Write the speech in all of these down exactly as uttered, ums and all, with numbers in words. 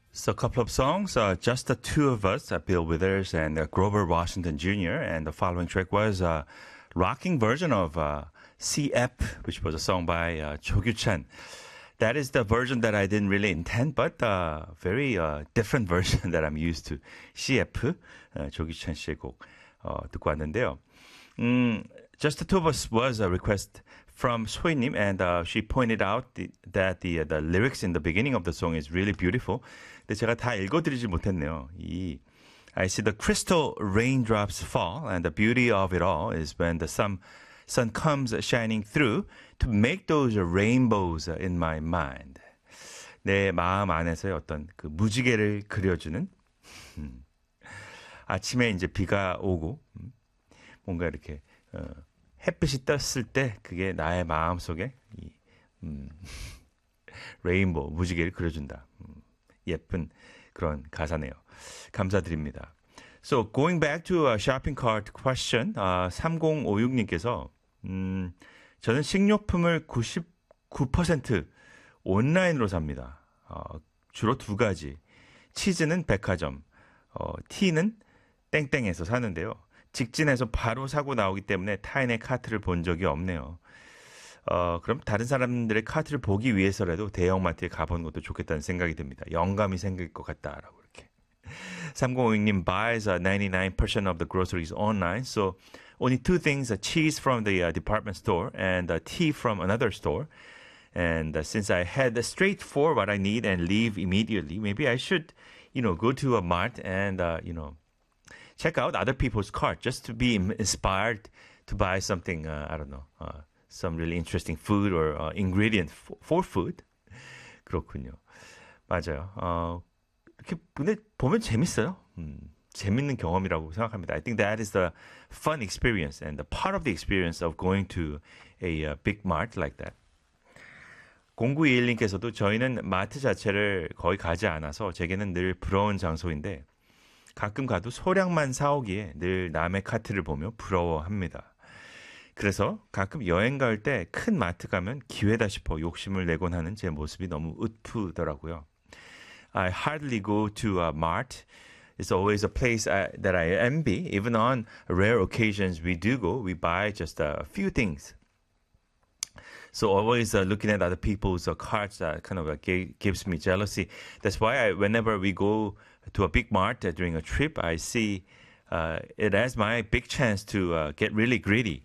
So a couple of songs, uh, just the two of us, uh, Bill Withers and uh, Grover Washington Junior And the following track was a rocking version of uh, C F, which was a song by uh, Jo Kyu-chan. That is the version that I didn't really intend, but uh, very uh, different version that I'm used to. C F, uh, 조 규찬 씨의 곡 어, 듣고 왔는데요. 음, Just the Two of Us was a request from 소희님, and uh, she pointed out the, that the, uh, the lyrics in the beginning of the song is really beautiful. 근데 제가 다 읽어드리지 못했네요. 이 I see the crystal raindrops fall, and the beauty of it all is when the sun, sun comes shining through to make those rainbows in my mind. 내 마음 안에서의 어떤 그 무지개를 그려주는 음, 아침에 이제 비가 오고 음, 뭔가 이렇게 어, 햇빛이 떴을 때 그게 나의 마음 속에 이 음, 레인보우 무지개를 그려준다. 음, 예쁜 그런 가사네요. 감사드립니다. So going back to a shopping cart question, uh, 삼공오육님께서 음, 저는 식료품을 구십구 퍼센트 온라인으로 삽니다. 어, 주로 두 가지. 치즈는 백화점, 어, 티는 땡땡에서 사는데요. 직진해서 바로 사고 나오기 때문에 타인의 카트를 본 적이 없네요. 어, 그럼 다른 사람들의 카트를 보기 위해서라도 대형마트에 가보는 것도 좋겠다는 생각이 듭니다. 영감이 생길 것 같다라고 이렇게. 삼공오육님 buys uh, ninety-nine percent of the groceries online, so only two things, uh, cheese from the uh, department store and uh, tea from another store. And uh, since I head straight for what I need and leave immediately, maybe I should, you know, go to a mart and, uh, you know, check out other people's cart just to be inspired to buy something, uh, I don't know, uh, some really interesting food or uh, ingredient for, for food. 그렇군요. 맞아요. 어, 이렇게 근데 보면 재밌어요. 음, 재밌는 경험이라고 생각합니다. I think that is the fun experience and the part of the experience of going to a uh, big mart like that. 공구이일님께서도 저희는 마트 자체를 거의 가지 않아서 제게는 늘 부러운 장소인데 가끔 가도 소량만 사오기에 늘 남의 카트를 보며 부러워합니다. 그래서 가끔 여행 갈 때 큰 마트 가면 기회다 싶어 욕심을 내곤 하는 제 모습이 너무 웃프더라고요. I hardly go to a mart. It's always a place I, that I envy. Even on rare occasions we do go, we buy just a few things. So always uh, looking at other people's uh, carts uh, kind of uh, g- gives me jealousy. That's why I, whenever we go to a big mart uh, during a trip, I see uh, it as my big chance to uh, get really greedy.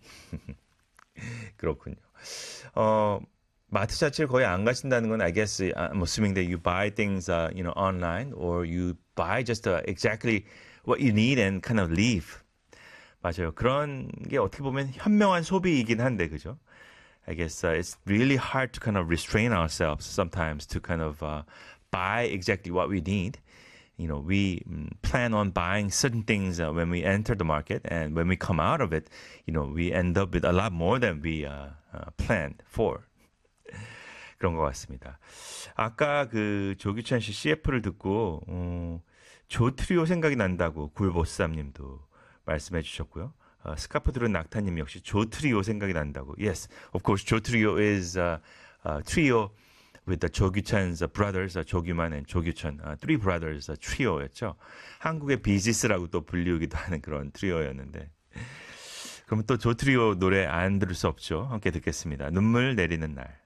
그렇군요. 어, 마트 자체를 거의 안 가신다는 건 I guess I'm assuming that you buy things uh, you know online or you buy just uh, exactly what you need and kind of leave. 맞아요. 그런 게 어떻게 보면 현명한 소비이긴 한데 그죠? I guess uh, it's really hard to kind of restrain ourselves sometimes to kind of uh, buy exactly what we need. You know, we um, plan on buying certain things uh, when we enter the market, and when we come out of it, you know, we end up with a lot more than we uh, uh, planned for. 그런 것 같습니다. 아까 그 조규찬 씨 씨에프를 듣고 어, 조트리오 생각이 난다고 굴보쌈님도 말씀해 주셨고요. 어, 스카프 들은 낙타님 역시 조트리오 생각이 난다고. Yes, of course, 조트리오 is a, a trio with the 조규찬's brothers, 조규만 and 조규천, uh, three brothers uh, trio였죠. 한국의 비지스라고 또 불리우기도 하는 그런 트리오였는데. 그럼 또 조트리오 노래 안 들을 수 없죠. 함께 듣겠습니다. 눈물 내리는 날.